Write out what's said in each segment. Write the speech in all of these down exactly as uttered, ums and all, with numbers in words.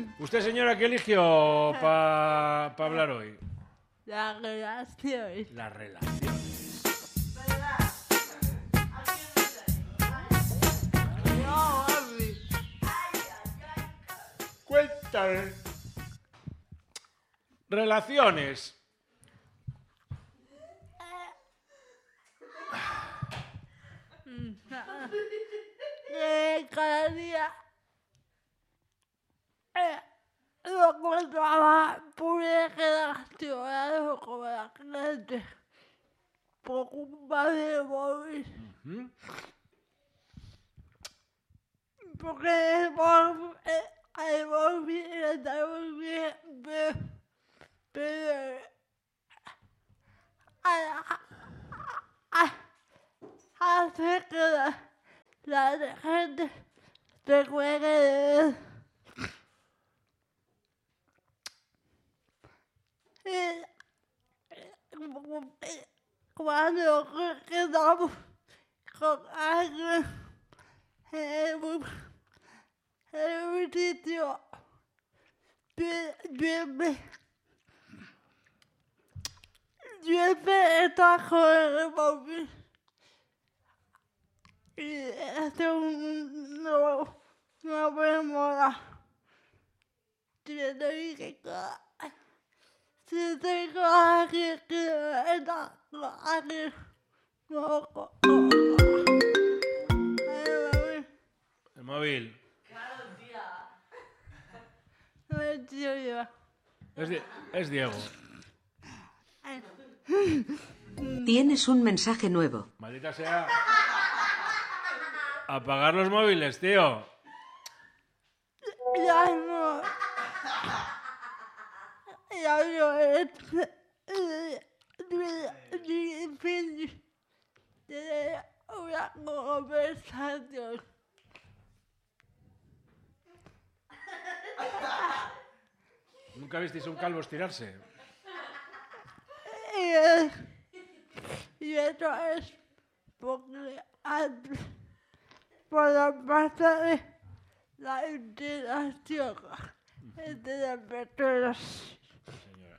¿Usted, señora, qué eligió para pa hablar hoy? La relación. La relación. No, mami. Cuéntame. Relaciones. Que cada día eh, lo encontraba pude relacionado con la gente por culpa del móvil. ¿Mm? Porque el móvil, eh, el móvil está muy bien, pero, pero a- a- hace que la, la gente se cuelgue de él. Eh, eh, Cuando quedamos con alguien en un, en un sitio bien, bien, siempre está con el móvil. Y esto no, no me mola. Tiene que si tengo a alguien que está con alguien, no, no, no. El móvil. No entiendo yo. Es, Di- es Diego. Tienes un mensaje nuevo. Maldita sea. Apagar los móviles, tío. Ya no. Ya no es difícil tener una conversación. ¿Nunca visteis a un calvo estirarse? Y, es, y eso es porque antes, por la parte de la interacción entre las personas, Señora.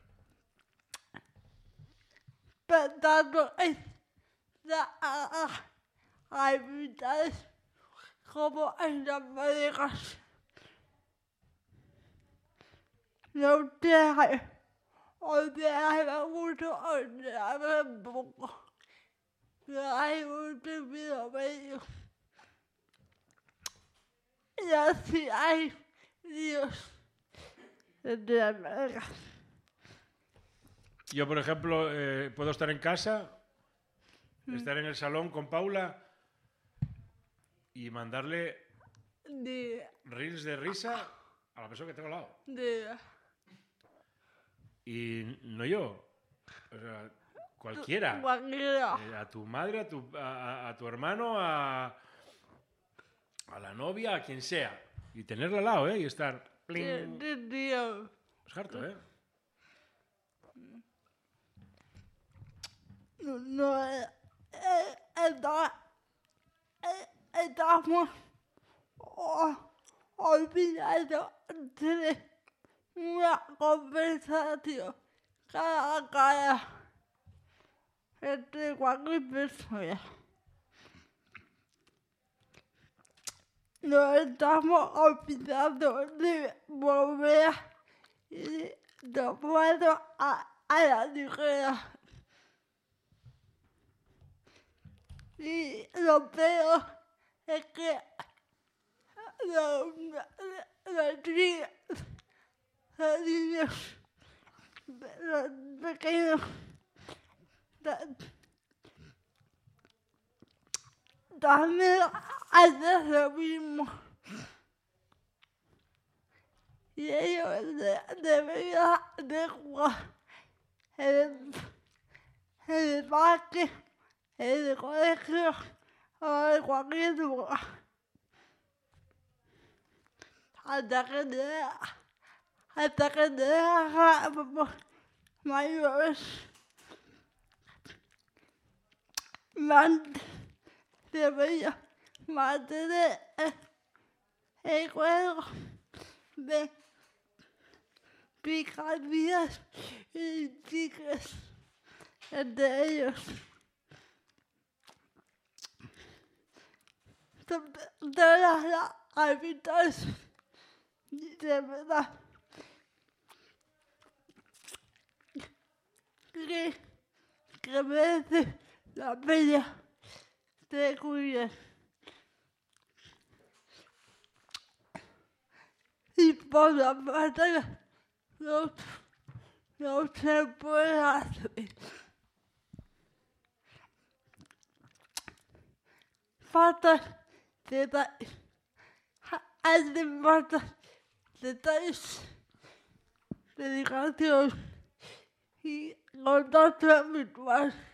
pensando en las habilidades como en las parejas. No te hay, o te hay mucho, o te hay poco. No hay un término medio. Y así hay Dios entre las parejas. Yo, por ejemplo, eh, puedo estar en casa, estar en el salón con Paula y mandarle De, reels de risa a la persona que tengo al lado. de, Y no yo. O sea, cualquiera. cualquiera. Eh, a tu madre, a tu, a, a tu hermano, a, a la novia, a quien sea. Y tenerla al lado, ¿eh? Y estar... De, pling. de Dios. Es harto, ¿eh? No, no, eh, eh, está, eh, estamos oh, olvidando de una conversación cara a cara entre cualquier persona. Nos estamos olvidando de volver y de vuelta a, a la ligera. Y lo peor es que los, los niños, los niños, los pequeños, también hacen lo mismo. Y ellos de, deberían de jugar en el, en el parque, en el colegio o en cualquier lugar. Hasta que te, hasta que te hagan mayores. Man, debería mantener el juego de picardías y piques entre ellos. Todas las hábitats de verdad que, que merece la pena de cuidar. Y por la parte no, no se puede hacer. Falta detalles. Hacen falta detalles, dedicación y contacto habitual.